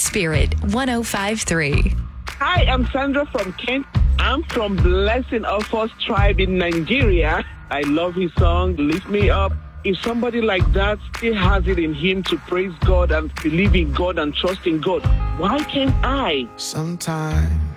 Spirit 105.3. Hi, I'm Sandra from Kent. I'm from Blessing of Us tribe in Nigeria. I love his song, Lift Me Up. If somebody like that still has it in him to praise God and believe in God and trust in God, why can't I? Sometimes